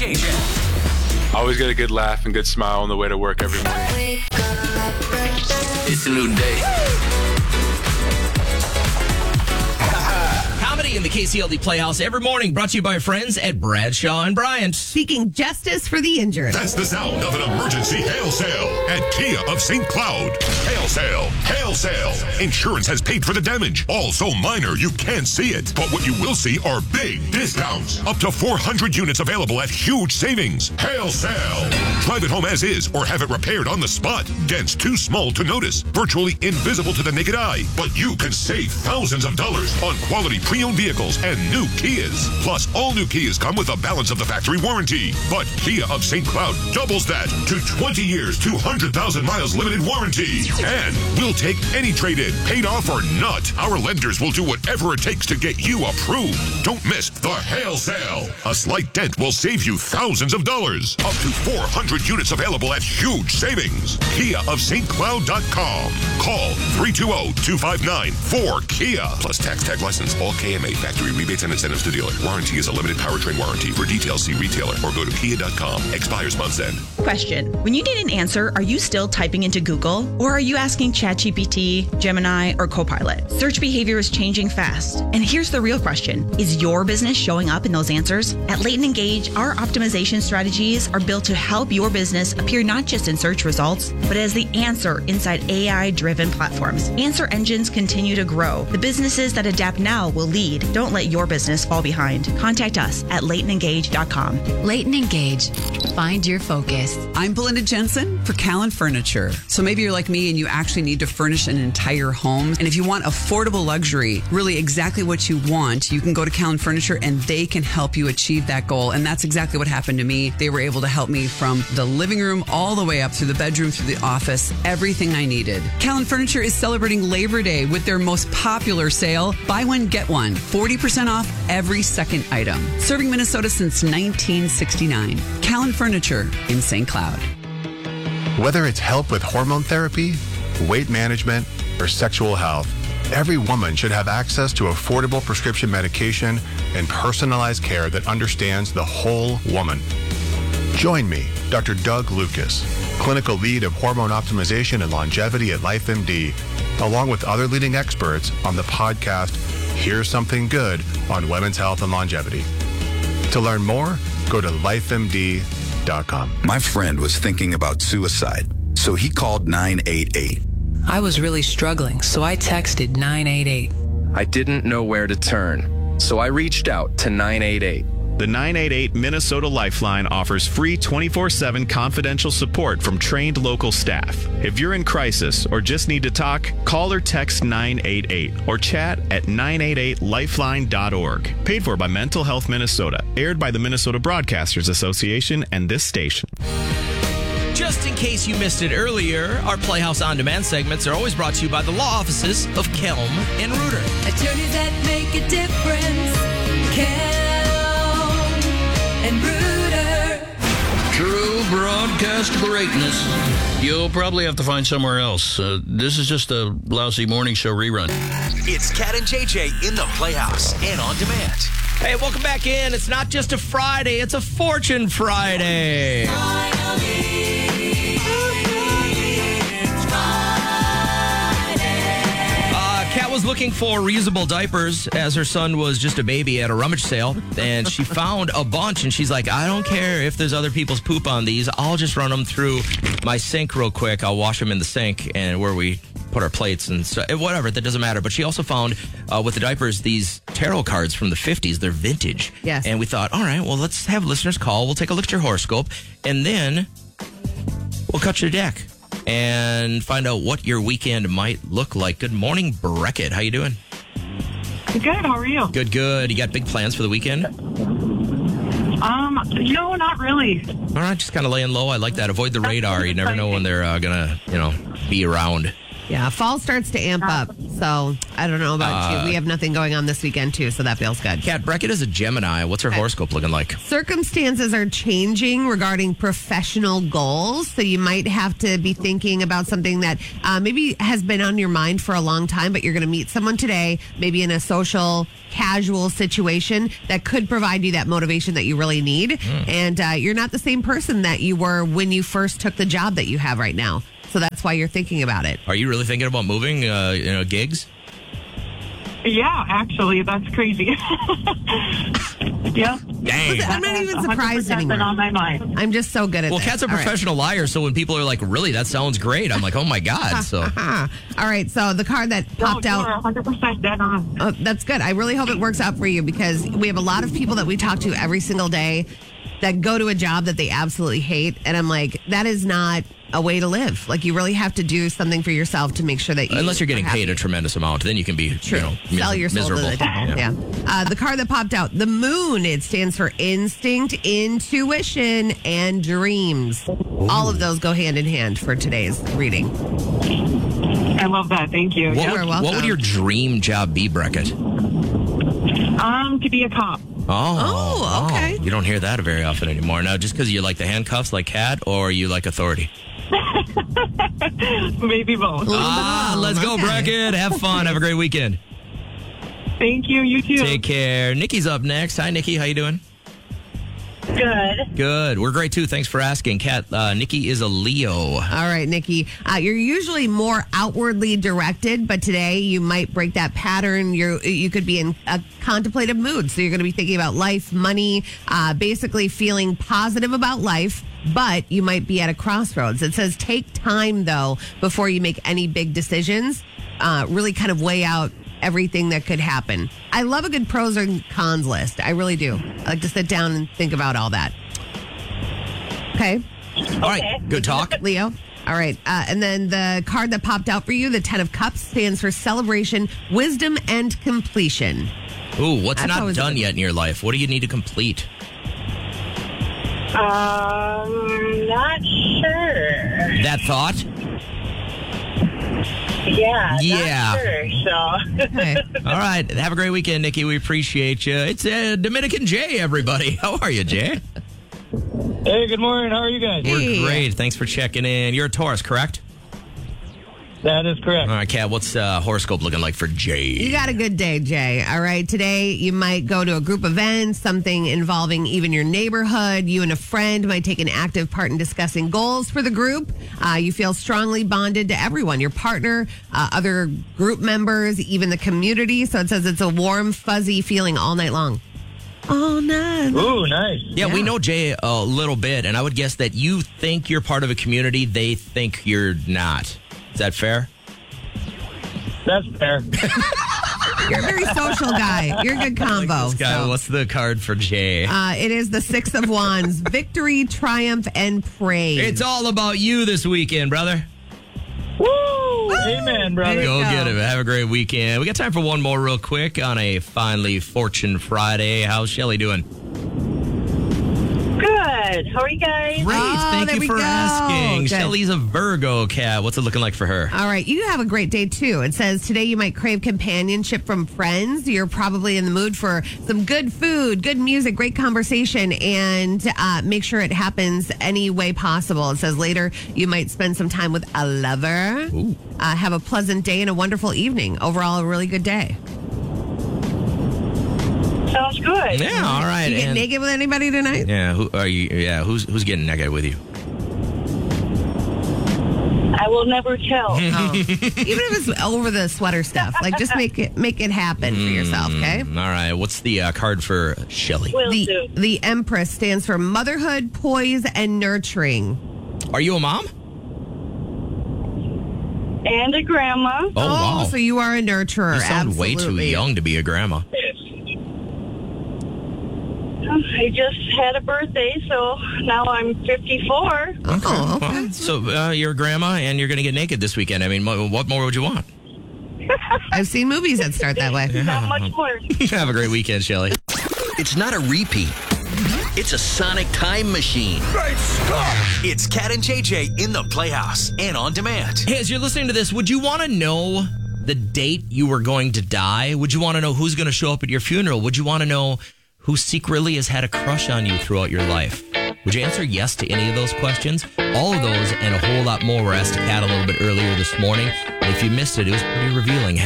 JJ. Always get a good laugh and good smile on the way to work every morning. It's a new day. Comedy in the KCLD Playhouse every morning, brought to you by our friends at Bradshaw and Bryant. Seeking justice for the injured. That's the sound of an emergency hail sale at Kia of St. Cloud. Hail sale, hail sale. Insurance has paid for the damage. All so minor you can't see it. But what you will see are big discounts. Up to 400 units available at huge savings. Hail sale. Drive it home as is or have it repaired on the spot. Dents too small to notice. Virtually invisible to the naked eye. But you can save thousands of dollars on quality pre-owned vehicles and new Kias. Plus, all new Kias come with a balance of the factory warranty. But Kia of St. Cloud doubles that to 20 years, 200,000 miles limited warranty. And we'll take any trade-in, paid off or not. Our lenders will do whatever it takes to get you approved. Don't miss the hail sale. A slight dent will save you thousands of dollars. Up to 400 units available at huge savings. KiaofSt.Cloud.com. Call 320-259-4KIA. Plus tax tag license, all KMA factory rebates and incentives to dealer. Warranty is a limited powertrain warranty. For details, see retailer or go to Kia.com. Expires month's end. Question. When you need an answer, are you still typing into Google? Or are you asking ChatGPT, Gemini, or Copilot? Search behavior is changing fast. And here's the real question. Is your business showing up in those answers? At Leighton Engage, our optimization strategies are built to help your business appear not just in search results, but as the answer inside AI-driven platforms. Answer engines continue to grow. The businesses that adapt now will lead. Don't let your business fall behind. Contact us at LeightonEngage.com. Leighton Engage. Find your focus. I'm Belinda Jensen for Callan Furniture. So maybe you're like me and you actually need to furnish an entire home. And if you want affordable luxury, really exactly what you want, you can go to Callan Furniture and they can help you achieve that goal. And that's exactly what happened to me. They were able to help me from the living room all the way up through the bedroom, through the office, everything I needed. Callan Furniture is celebrating Labor Day with their most popular sale, buy one, get one, 40% off every second item. Serving Minnesota since 1969. Callan Furniture in St. Cloud. Whether it's help with hormone therapy, weight management, or sexual health, every woman should have access to affordable prescription medication and personalized care that understands the whole woman. Join me, Dr. Doug Lucas, clinical lead of hormone optimization and longevity at LifeMD, along with other leading experts on the podcast, Here's Something Good on Women's Health and Longevity. To learn more, go to lifemd.com. My friend was thinking about suicide, so he called 988. I was really struggling, so I texted 988. I didn't know where to turn, so I reached out to 988. The 988 Minnesota Lifeline offers free 24/7 confidential support from trained local staff. If you're in crisis or just need to talk, call or text 988 or chat at 988lifeline.org. Paid for by Mental Health Minnesota. Aired by the Minnesota Broadcasters Association and this station. Just in case you missed it earlier, our Playhouse On Demand segments are always brought to you by the law offices of Kelm and Reuter. Attorneys that make a difference. Kelm and Reuter. True broadcast greatness. You'll probably have to find somewhere else. This is just a lousy morning show rerun. It's Cat and JJ in the Playhouse and On Demand. Hey, welcome back in. It's not just a Friday, it's a Fortune Friday. Kat was looking for reusable diapers as her son was just a baby at a rummage sale, and she found a bunch, and she's like, I don't care if there's other people's poop on these. I'll just run them through my sink real quick. I'll wash them in the sink and where we put our plates and stuff, whatever, that doesn't matter. But she also found with the diapers these tarot cards from the 50s. They're vintage. Yes. And we thought, all right, well, let's have listeners call. We'll take a look at your horoscope, and then we'll cut your deck and find out what your weekend might look like. Good morning, Brackett. How you doing? Good. How are you? Good. You got big plans for the weekend? No, not really. All right, just kind of laying low. I like that. Avoid the radar. You never know when they're gonna, be around. Yeah, fall starts to amp up. So So I don't know about you. We have nothing going on this weekend, too, so that feels good. Kat, Beckett is a Gemini. What's her horoscope looking like? Circumstances are changing regarding professional goals. So you might have to be thinking about something that maybe has been on your mind for a long time, but you're going to meet someone today, maybe in a social, casual situation that could provide you that motivation that you really need. And you're not the same person that you were when you first took the job that you have right now. So that's why you're thinking about it. Are you really thinking about moving, gigs? Yeah, actually, that's crazy. Yeah. Dang. Listen, I'm not even surprised 100% anymore. been on my mind. I'm just so good at Well, this. Kat's a All right. professional liar, so when people are like, really, that sounds great, I'm like, oh my God. So All right, so the card that popped No, out. you're 100% dead on. Oh, that's good. I really hope it works out for you because we have a lot of people that we talk to every single day that go to a job that they absolutely hate. And I'm like, that is not a way to live. Like, you really have to do something for yourself to make sure that you. unless you're getting are happy. paid a tremendous amount, then you can be, Sell your soul miserable. to the devil. Yeah. The card that popped out, the moon, it stands for instinct, intuition, and dreams. All of those go hand in hand for today's reading. I love that. Thank you. What would your dream job be, Beckett? To be a cop. Oh, okay. You don't hear that very often anymore. Now, just because you like the handcuffs like Kat, or you like authority? Maybe both. Let's go, Beckett. Have fun. Have a great weekend. Thank you. You too. Take care. Nikki's up next. Hi, Nikki. How you doing? Good. Good. We're great, too. Thanks for asking. Kat, Nikki is a Leo. All right, Nikki. You're usually more outwardly directed, but today you might break that pattern. You could be in a contemplative mood. So you're going to be thinking about life, money, basically feeling positive about life, but you might be at a crossroads. It says take time, though, before you make any big decisions. Really kind of weigh out everything that could happen. I love a good pros and cons list. I really do. I like to sit down and think about all that. Okay. All right. Good talk. Leo. All right. And then the card that popped out for you, the 10 of Cups, stands for celebration, wisdom, and completion. Ooh, what's That's not always done good. yet in your life? What do you need to complete? Not sure. That thought? Yeah. Yeah. Not sure, so. Okay. All right. Have a great weekend, Nikki. We appreciate you. It's Dominican Jay, everybody. How are you, Jay? Hey, good morning. How are you guys? We're great. Thanks for checking in. You're a Taurus, correct? That is correct. All right, Kat, what's horoscope looking like for Jay? You got a good day, Jay. All right. Today, you might go to a group event, something involving even your neighborhood. You and a friend might take an active part in discussing goals for the group. You feel strongly bonded to everyone, your partner, other group members, even the community. So it says it's a warm, fuzzy feeling all night long. All night long. Ooh, nice. Yeah, we know Jay a little bit, and I would guess that you think you're part of a community, they think you're not. Is that fair? That's fair. You're a very social guy. You're a good combo. This guy, so. what's the card for Jay? It is the 6 of Wands. Victory, triumph, and praise. It's all about you this weekend, brother. Woo! Amen, brother. Go get it. Have a great weekend. We got time for one more real quick on a Finally Fortune Friday. How's Shelly doing? Good. How are you guys? Great. Thank there you we for go. asking. Good. Shelly's a Virgo, Kat. What's it looking like for her? All right, you have a great day too. It says today you might crave companionship from friends. You're probably in the mood for some good food, good music, great conversation, and make sure it happens any way possible. It says later you might spend some time with a lover. Have a pleasant day and a wonderful evening. Overall, a really good day. Sounds good. Yeah, all right. You get and- naked with anybody tonight? Yeah, who are you? Yeah, who's getting naked with you? I will never tell. Oh. Even if it's over the sweater stuff, like just make it happen for yourself, okay? All right. What's the card for Shelly? Will do. The Empress stands for motherhood, poise, and nurturing. Are you a mom? And a grandma. Oh, wow. So you are a nurturer. You sound way too absolutely. young to be a grandma. I just had a birthday, so now I'm 54. Oh, okay. So you're a grandma and you're going to get naked this weekend. I mean, what more would you want? I've seen movies that start that way. Not much more. Have a great weekend, Shelly. It's not a repeat. It's a sonic time machine. Great Scott! It's Cat and JJ in the Playhouse and on demand. Hey, as you're listening to this, would you want to know the date you were going to die? Would you want to know who's going to show up at your funeral? Would you want to know who secretly has had a crush on you throughout your life? Would you answer yes to any of those questions? All of those and a whole lot more were asked to Kat a little bit earlier this morning. And if you missed it, it was pretty revealing.